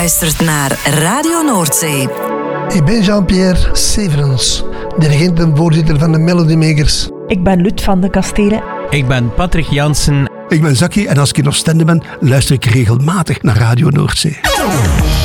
Luistert naar Radio Noordzee. Ik ben Jean-Pierre Severens, dirigent en voorzitter van de Melody Makers. Ik ben Lut van de Kastelen. Ik ben Patrick Jansen. Ik ben Zaki en als ik in Oostende ben, luister ik regelmatig naar Radio Noordzee.